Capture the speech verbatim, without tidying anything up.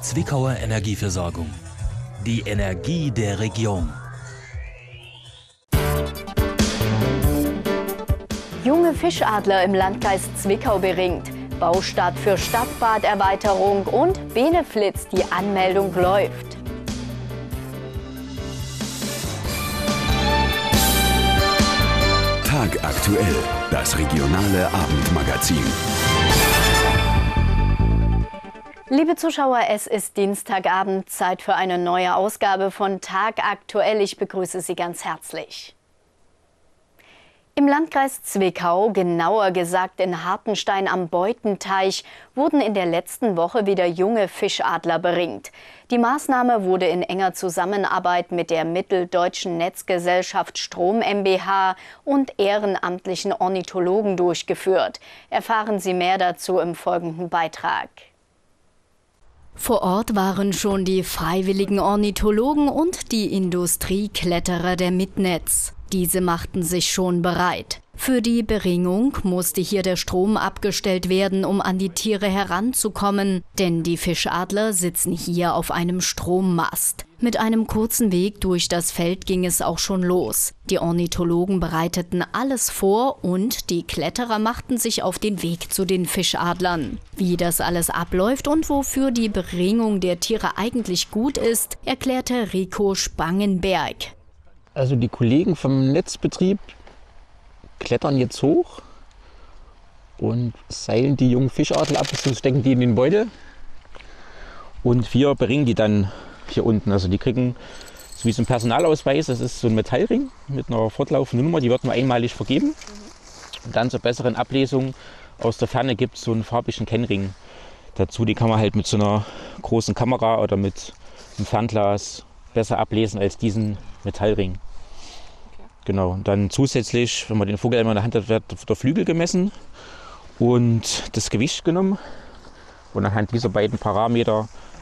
Zwickauer Energieversorgung. Die Energie der Region. Junge Fischadler im Landkreis Zwickau beringt. Baustart für Stadtbaderweiterung und Beneflitz, die Anmeldung läuft. Tagaktuell, das regionale Abendmagazin. Liebe Zuschauer, es ist Dienstagabend, Zeit für eine neue Ausgabe von Tagaktuell. Ich begrüße Sie ganz herzlich. Im Landkreis Zwickau, genauer gesagt in Hartenstein am Beutenteich, wurden in der letzten Woche wieder junge Fischadler beringt. Die Maßnahme wurde in enger Zusammenarbeit mit der Mitteldeutschen Netzgesellschaft Strom MbH und ehrenamtlichen Ornithologen durchgeführt. Erfahren Sie mehr dazu im folgenden Beitrag. Vor Ort waren schon die freiwilligen Ornithologen und die Industriekletterer der Mitnetz. Diese machten sich schon bereit. Für die Beringung musste hier der Strom abgestellt werden, um an die Tiere heranzukommen, denn die Fischadler sitzen hier auf einem Strommast. Mit einem kurzen Weg durch das Feld ging es auch schon los. Die Ornithologen bereiteten alles vor und die Kletterer machten sich auf den Weg zu den Fischadlern. Wie das alles abläuft und wofür die Beringung der Tiere eigentlich gut ist, erklärte Rico Spangenberg. Also die Kollegen vom Netzbetrieb klettern jetzt hoch und seilen die jungen Fischadler ab, so stecken die in den Beutel. Und wir beringen die dann hier unten. Also die kriegen so wie so ein Personalausweis, das ist so ein Metallring mit einer fortlaufenden Nummer, die wird nur einmalig vergeben. Und dann zur besseren Ablesung aus der Ferne gibt es so einen farbigen Kennring dazu. Die kann man halt mit so einer großen Kamera oder mit einem Fernglas besser ablesen als diesen Metallring. Genau, und dann zusätzlich, wenn man den Vogel immer in der Hand hat, wird der Flügel gemessen und das Gewicht genommen. Und anhand dieser beiden Parameter